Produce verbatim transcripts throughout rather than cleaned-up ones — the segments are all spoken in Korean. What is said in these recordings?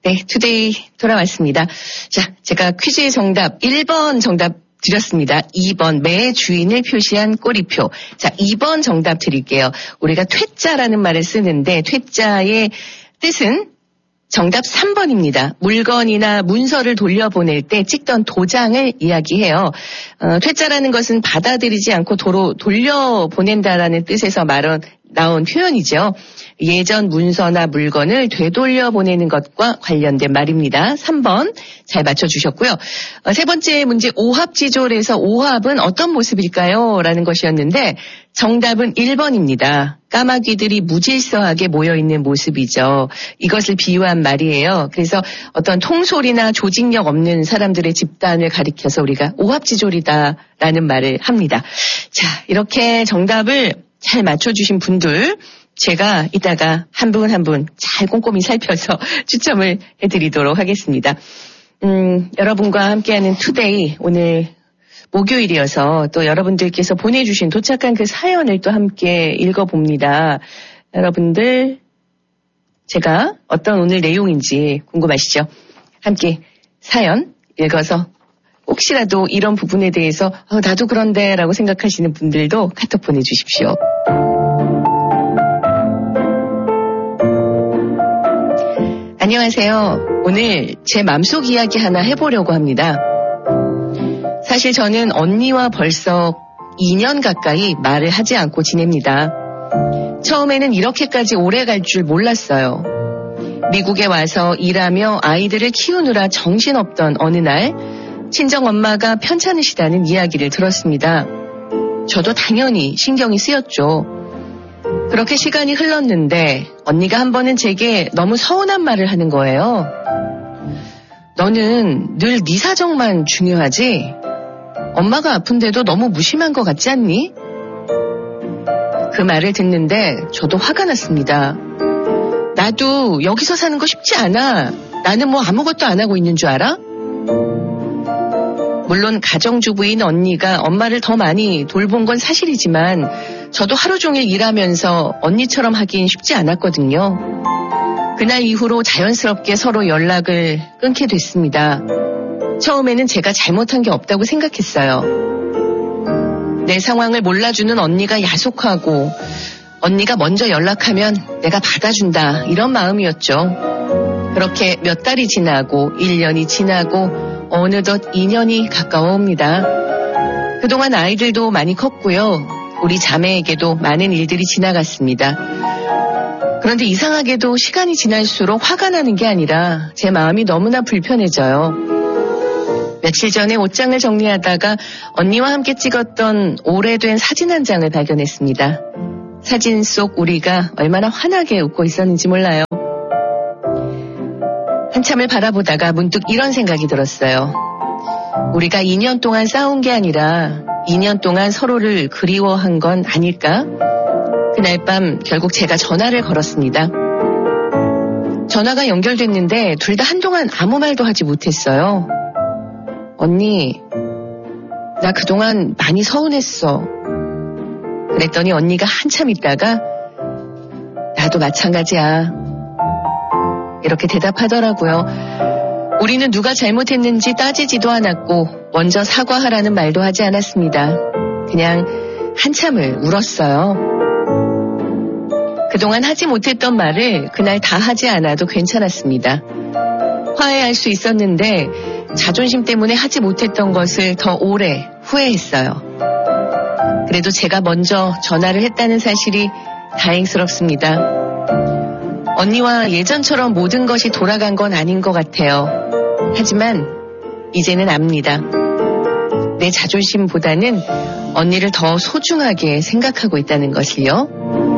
네, 투데이 돌아왔습니다. 자, 제가 퀴즈의 정답 일 번 정답 드렸습니다. 이 번 매 주인을 표시한 꼬리표. 자, 이 번 정답 드릴게요. 우리가 퇴짜라는 말을 쓰는데 퇴짜의 뜻은 정답 삼 번입니다. 물건이나 문서를 돌려보낼 때 찍던 도장을 이야기해요. 어, 퇴짜라는 것은 받아들이지 않고 도로 돌려보낸다라는 뜻에서 말은 나온 표현이죠. 예전 문서나 물건을 되돌려 보내는 것과 관련된 말입니다. 삼 번 잘 맞춰주셨고요. 어, 세 번째 문제 오합지졸에서 오합은 어떤 모습일까요? 라는 것이었는데 정답은 일 번입니다. 까마귀들이 무질서하게 모여있는 모습이죠. 이것을 비유한 말이에요. 그래서 어떤 통솔이나 조직력 없는 사람들의 집단을 가리켜서 우리가 오합지졸이다라는 말을 합니다. 자, 이렇게 정답을 잘 맞춰주신 분들 제가 이따가 한 분 한 분 잘 꼼꼼히 살펴서 추첨을 해드리도록 하겠습니다. 음, 여러분과 함께하는 투데이 오늘 목요일이어서 또 여러분들께서 보내주신 도착한 그 사연을 또 함께 읽어봅니다. 여러분들 제가 어떤 오늘 내용인지 궁금하시죠? 함께 사연 읽어서 혹시라도 이런 부분에 대해서 어, 나도 그런데 라고 생각하시는 분들도 카톡 보내주십시오. 안녕하세요. 오늘 제 맘속 이야기 하나 해보려고 합니다. 사실 저는 언니와 벌써 이 년 가까이 말을 하지 않고 지냅니다. 처음에는 이렇게까지 오래 갈 줄 몰랐어요. 미국에 와서 일하며 아이들을 키우느라 정신없던 어느 날 친정엄마가 편찮으시다는 이야기를 들었습니다. 저도 당연히 신경이 쓰였죠. 그렇게 시간이 흘렀는데 언니가 한 번은 제게 너무 서운한 말을 하는 거예요. 너는 늘 네 사정만 중요하지? 엄마가 아픈데도 너무 무심한 것 같지 않니? 그 말을 듣는데 저도 화가 났습니다. 나도 여기서 사는 거 쉽지 않아. 나는 뭐 아무것도 안 하고 있는 줄 알아? 물론 가정주부인 언니가 엄마를 더 많이 돌본 건 사실이지만 저도 하루 종일 일하면서 언니처럼 하긴 쉽지 않았거든요. 그날 이후로 자연스럽게 서로 연락을 끊게 됐습니다. 처음에는 제가 잘못한 게 없다고 생각했어요. 내 상황을 몰라주는 언니가 야속하고 언니가 먼저 연락하면 내가 받아준다 이런 마음이었죠. 그렇게 몇 달이 지나고 일 년이 지나고 어느덧 이 년이 가까워옵니다. 그동안 아이들도 많이 컸고요. 우리 자매에게도 많은 일들이 지나갔습니다. 그런데 이상하게도 시간이 지날수록 화가 나는 게 아니라 제 마음이 너무나 불편해져요. 며칠 전에 옷장을 정리하다가 언니와 함께 찍었던 오래된 사진 한 장을 발견했습니다. 사진 속 우리가 얼마나 환하게 웃고 있었는지 몰라요. 한참을 바라보다가 문득 이런 생각이 들었어요. 우리가 이 년 동안 싸운 게 아니라 이 년 동안 서로를 그리워한 건 아닐까? 그날 밤 결국 제가 전화를 걸었습니다. 전화가 연결됐는데 둘 다 한동안 아무 말도 하지 못했어요. 언니, 나 그동안 많이 서운했어. 그랬더니 언니가 한참 있다가 나도 마찬가지야. 이렇게 대답하더라고요. 우리는 누가 잘못했는지 따지지도 않았고 먼저 사과하라는 말도 하지 않았습니다. 그냥 한참을 울었어요. 그동안 하지 못했던 말을 그날 다 하지 않아도 괜찮았습니다. 화해할 수 있었는데 자존심 때문에 하지 못했던 것을 더 오래 후회했어요. 그래도 제가 먼저 전화를 했다는 사실이 다행스럽습니다. 언니와 예전처럼 모든 것이 돌아간 건 아닌 것 같아요. 하지만 이제는 압니다. 내 자존심보다는 언니를 더 소중하게 생각하고 있다는 것을요.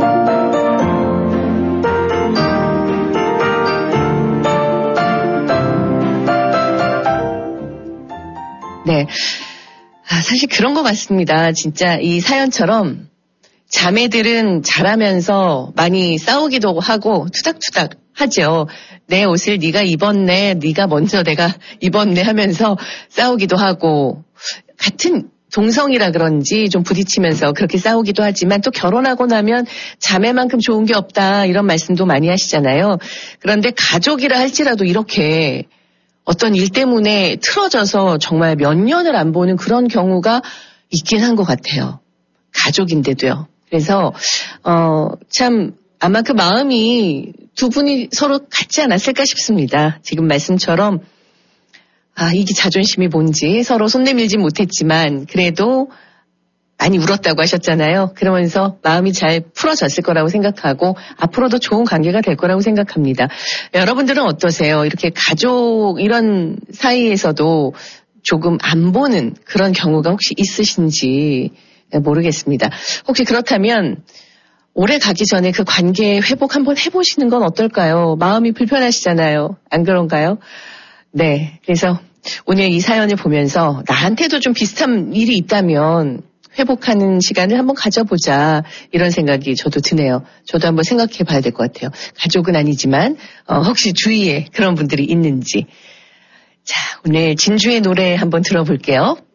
네, 아, 사실 그런 것 같습니다. 진짜 이 사연처럼 자매들은 잘하면서 많이 싸우기도 하고 투닥투닥 하죠. 내 옷을 네가 입었네, 네가 먼저 내가 입었네 하면서 싸우기도 하고 같은 동성이라 그런지 좀 부딪히면서 그렇게 싸우기도 하지만 또 결혼하고 나면 자매만큼 좋은 게 없다 이런 말씀도 많이 하시잖아요. 그런데 가족이라 할지라도 이렇게 어떤 일 때문에 틀어져서 정말 몇 년을 안 보는 그런 경우가 있긴 한 것 같아요. 가족인데도요. 그래서 어, 참 아마 그 마음이 두 분이 서로 같지 않았을까 싶습니다. 지금 말씀처럼 아, 이게 자존심이 뭔지 서로 손 내밀지 못했지만 그래도 많이 울었다고 하셨잖아요. 그러면서 마음이 잘 풀어졌을 거라고 생각하고 앞으로도 좋은 관계가 될 거라고 생각합니다. 여러분들은 어떠세요? 이렇게 가족 이런 사이에서도 조금 안 보는 그런 경우가 혹시 있으신지 모르겠습니다. 혹시 그렇다면 오래 가기 전에 그 관계 회복 한번 해보시는 건 어떨까요? 마음이 불편하시잖아요. 안 그런가요? 네, 그래서 오늘 이 사연을 보면서 나한테도 좀 비슷한 일이 있다면 회복하는 시간을 한번 가져보자 이런 생각이 저도 드네요. 저도 한번 생각해 봐야 될 것 같아요. 가족은 아니지만 어, 혹시 주위에 그런 분들이 있는지. 자, 오늘 진주의 노래 한번 들어볼게요.